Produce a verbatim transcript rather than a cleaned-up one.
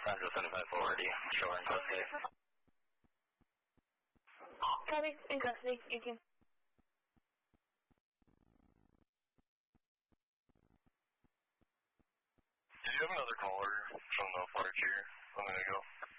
Central seventy-five forty, shore in custody. Copy, in custody, thank you. Do you have another caller from the fire here a minute ago?